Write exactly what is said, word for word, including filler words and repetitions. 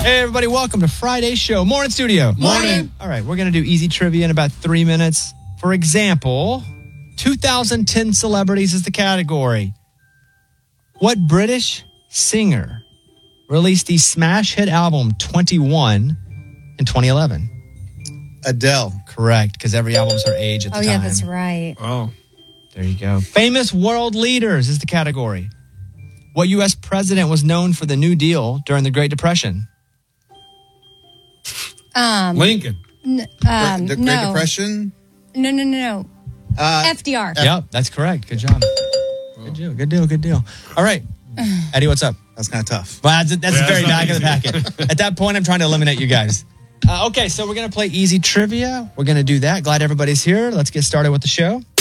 Hey, everybody, welcome to Friday's show. Morning, studio. Morning. All right, we're going to do easy trivia in about three minutes. For example, two thousand ten celebrities is the category. What British singer released the smash hit album twenty-one in twenty eleven? Adele. Correct, because every album's her age at the Oh, time. yeah, that's right. Oh. There you go. Famous world leaders is the category. What U S president was known for the New Deal during the Great Depression? Um, Lincoln. n- um, the Great no. Depression. No, no, no, no. Uh, F D R. Yep, that's correct. Good job. Good deal, good deal, good deal. All right. Eddie, what's up? That's kind of tough. Well, that's, that's Yeah, the very that's not back of the packet. At that point, I'm trying to eliminate you guys. Uh, okay, so we're going to play easy trivia. We're going to do that. Glad everybody's here. Let's get started with the show.